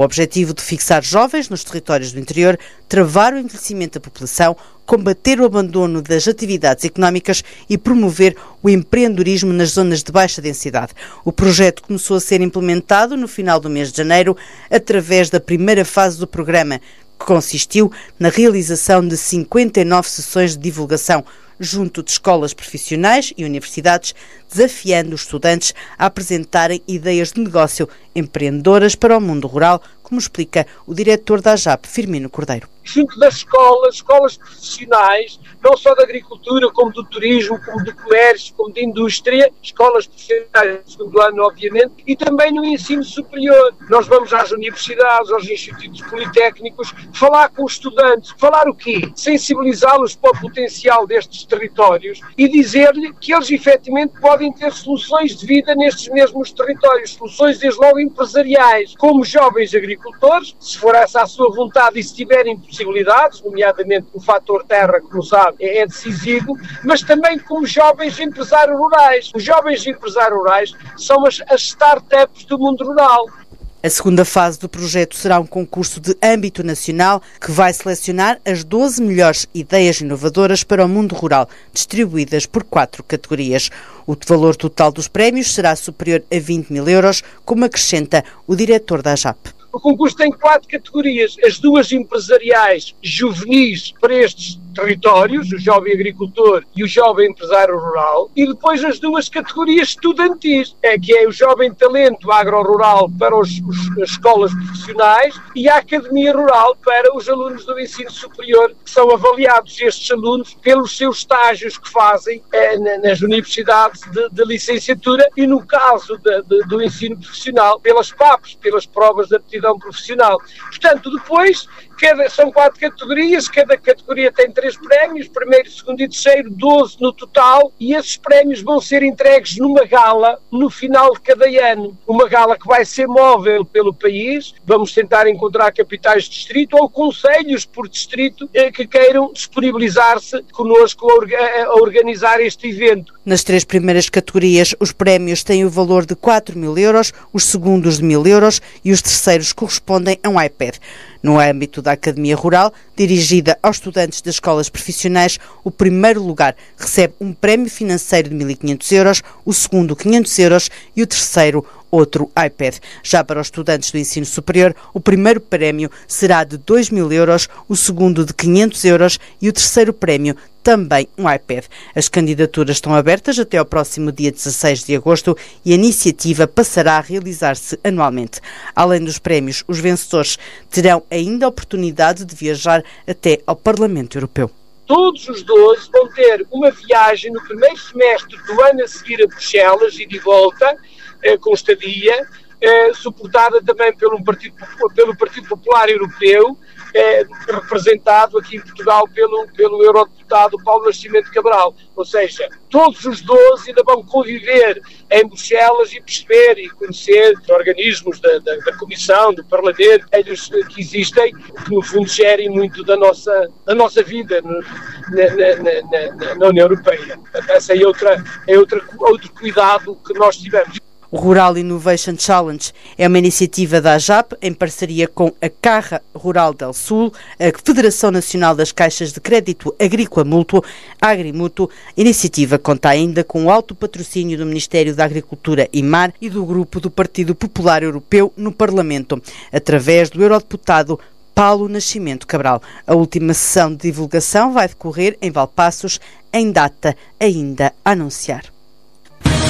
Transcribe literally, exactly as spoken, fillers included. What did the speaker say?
O objetivo de fixar jovens nos territórios do interior, travar o envelhecimento da população, combater o abandono das atividades económicas e promover o empreendedorismo nas zonas de baixa densidade. O projeto começou a ser implementado no final do mês de janeiro, através da primeira fase do programa, que consistiu na realização de cinquenta e nove sessões de divulgação junto de escolas profissionais e universidades, desafiando os estudantes a apresentarem ideias de negócio empreendedoras para o mundo rural, como explica o diretor da AJAP, Firmino Cordeiro. Junto das escolas, escolas profissionais, não só da agricultura, como do turismo, como do comércio, como da indústria, escolas profissionais do segundo ano, obviamente, e também no ensino superior. Nós vamos às universidades, aos institutos politécnicos, falar com os estudantes. Falar o quê? Sensibilizá-los para o potencial destes territórios e dizer-lhe que eles efetivamente podem ter soluções de vida nestes mesmos territórios, soluções desde logo empresariais, como jovens agricultores, se for essa a sua vontade e se tiverem possibilidades, nomeadamente o fator terra, como sabe, é decisivo, mas também como jovens empresários rurais. Os jovens empresários rurais são as, as startups do mundo rural. A segunda fase do projeto será um concurso de âmbito nacional que vai selecionar as doze melhores ideias inovadoras para o mundo rural, distribuídas por quatro categorias. O valor total dos prémios será superior a vinte mil euros, como acrescenta o diretor da AJAP. O concurso tem quatro categorias, as duas empresariais juvenis para estes territórios, o jovem agricultor e o jovem empresário rural, e depois as duas categorias estudantis, é, que é o jovem talento agro-rural para os, os, as escolas profissionais e a academia rural para os alunos do ensino superior, que são avaliados estes alunos pelos seus estágios que fazem é, nas universidades de, de licenciatura e no caso de, de, do ensino profissional, pelas P A Ps, pelas provas de aptidão profissional. Portanto, depois, cada, são quatro categorias, cada categoria tem três prémios, primeiro, segundo e terceiro, doze no total, e esses prémios vão ser entregues numa gala no final de cada ano. Uma gala que vai ser móvel pelo país, vamos tentar encontrar capitais de distrito ou concelhos por distrito eh, que queiram disponibilizar-se connosco a, orga a organizar este evento. Nas três primeiras categorias, os prémios têm o valor de quatro mil euros, os segundos de mil euros e os terceiros correspondem a um iPad. No âmbito da Academia Rural, dirigida aos estudantes das escolas profissionais, o primeiro lugar recebe um prémio financeiro de mil e quinhentos euros, o segundo quinhentos euros e o terceiro outro iPad. Já para os estudantes do ensino superior, o primeiro prémio será de dois mil euros, o segundo de quinhentos euros e o terceiro prémio também um iPad. As candidaturas estão abertas até ao próximo dia dezasseis de agosto e a iniciativa passará a realizar-se anualmente. Além dos prémios, os vencedores terão ainda a oportunidade de viajar até ao Parlamento Europeu. Todos os doze vão ter uma viagem no primeiro semestre do ano a seguir a Bruxelas e de volta, eh, com estadia, eh, suportada também pelo Partido, pelo Partido Popular Europeu, eh, representado aqui em Portugal pelo, pelo eurodeputado Paulo Nascimento Cabral. Ou seja, todos os doze ainda vão conviver em Bruxelas e perceber e conhecer os organismos da, da, da Comissão, do Parlamento, eles que existem, que no fundo gerem muito da nossa, da nossa vida no, na, na, na, na União Europeia. Esse é, outra, é outra, outro cuidado que nós tivemos. O Rural Innovation Challenge é uma iniciativa da AJAP em parceria com a Caja Rural del Sul, a Federação Nacional das Caixas de Crédito Agrícola Mútuo, Agrimutuo. A iniciativa conta ainda com o alto patrocínio do Ministério da Agricultura e Mar e do Grupo do Partido Popular Europeu no Parlamento, através do eurodeputado Paulo Nascimento Cabral. A última sessão de divulgação vai decorrer em Valpaços, em data ainda a anunciar.